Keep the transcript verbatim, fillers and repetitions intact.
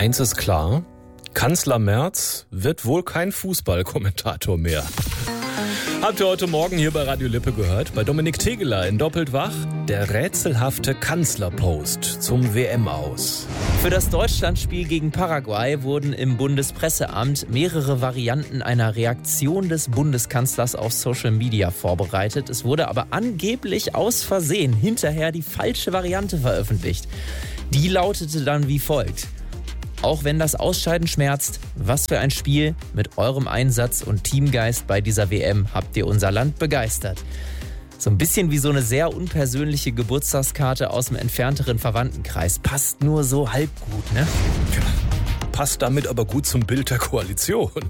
Eins ist klar, Kanzler Merz wird wohl kein Fußballkommentator mehr. Habt ihr heute Morgen hier bei Radio Lippe gehört? Bei Dominik Tegeler in Doppelt wach, der rätselhafte Kanzlerpost zum W M-Aus. Für das Deutschlandspiel gegen Paraguay wurden im Bundespresseamt mehrere Varianten einer Reaktion des Bundeskanzlers auf Social Media vorbereitet. Es wurde aber angeblich aus Versehen hinterher die falsche Variante veröffentlicht. Die lautete dann wie folgt: Auch wenn das Ausscheiden schmerzt, was für ein Spiel. Mit eurem Einsatz und Teamgeist bei dieser W M habt ihr unser Land begeistert. So ein bisschen wie so eine sehr unpersönliche Geburtstagskarte aus dem entfernteren Verwandtenkreis. Passt nur so halb gut, ne? Passt damit aber gut zum Bild der Koalition.